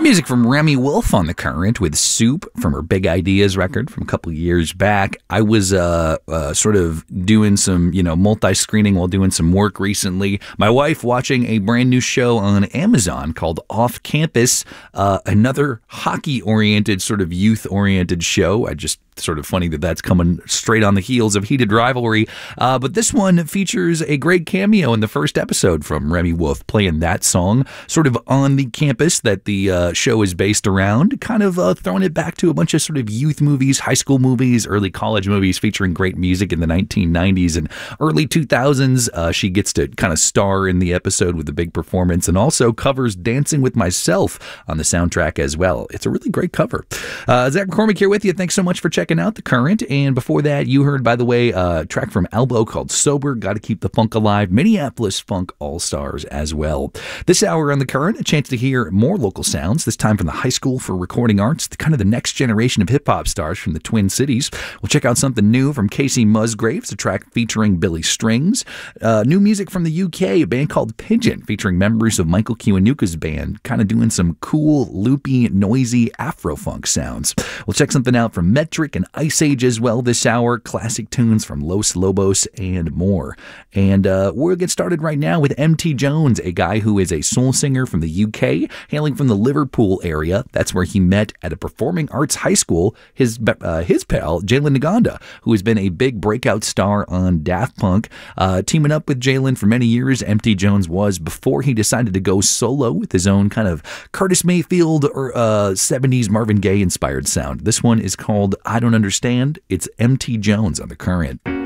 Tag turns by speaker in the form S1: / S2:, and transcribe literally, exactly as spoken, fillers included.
S1: Music from Remi Wolf on The Current with Soup from her Big Ideas record from a couple years back. I was uh, uh, sort of doing some, you know, multi-screening while doing some work recently. My wife watching a brand new show on Amazon called Off Campus, uh, another hockey-oriented, sort of youth-oriented show. I just sort of funny that that's coming straight on the heels of Heated Rivalry. Uh, but this one features a great cameo in the first episode from Remi Wolf playing that song, sort of on the campus that the uh, show is based around, kind of uh, throwing it back to a bunch of sort of youth movies, high school movies, early college movies featuring great music in the nineteen nineties and early two thousands. Uh, she gets to kind of star in the episode with a big performance and also covers Dancing with Myself on the soundtrack as well. It's a really great cover. Uh, Zach McCormick here with you. Thanks so much for checking out The Current. And before that, you heard, by the way, a track from Elbow called Sober. Got to keep the funk alive. Minneapolis Funk All-Stars as well. This hour on The Current, a chance to hear more local sounds, this time from the High School for Recording Arts, the, kind of the next generation of hip-hop stars from the Twin Cities. We'll check out something new from Casey Musgraves, a track featuring Billy Strings. Uh, new music from the U K, a band called Pigeon, featuring members of Michael Kiwanuka's band, kind of doing some cool, loopy, noisy Afro-funk sounds. We'll check something out from Metric and Ice Age as well this hour, classic tunes from Los Lobos and more. And uh, we'll get started right now with M T Jones, a guy who is a soul singer from the U K, hailing from the Liverpool area. That's where he met at a performing arts high school his uh, his pal, Jalen Naganda, who has been a big breakout star on Daft Punk. Uh, teaming up with Jalen for many years, M T Jones was, before he decided to go solo with his own kind of Curtis Mayfield or uh, seventies Marvin Gaye inspired sound. This one is called I Don't Understand. It's M T Jones on The Current.